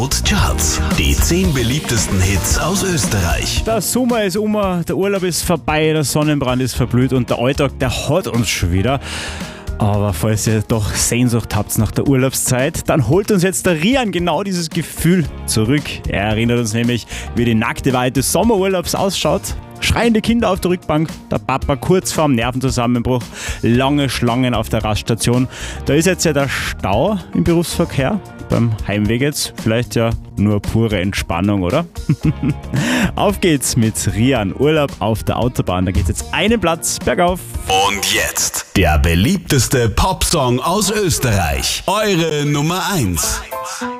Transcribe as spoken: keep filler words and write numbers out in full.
Charts. Die zehn beliebtesten Hits aus Österreich. Der Sommer ist um, der Urlaub ist vorbei, der Sonnenbrand ist verblüht und der Alltag, der hat uns schon wieder. Aber falls ihr doch Sehnsucht habt nach der Urlaubszeit, dann holt uns jetzt der Rian genau dieses Gefühl zurück. Er erinnert uns nämlich, wie die nackte Wahrheit des Sommerurlaubs ausschaut. Schreiende Kinder auf der Rückbank, der Papa kurz vorm Nervenzusammenbruch, lange Schlangen auf der Raststation. Da ist jetzt ja der Stau im Berufsverkehr. Beim Heimweg jetzt vielleicht ja nur pure Entspannung, oder? Auf geht's mit Rian, Urlaub auf der Autobahn. Da geht's jetzt einen Platz bergauf. Und jetzt der beliebteste Popsong aus Österreich. Eure Nummer eins.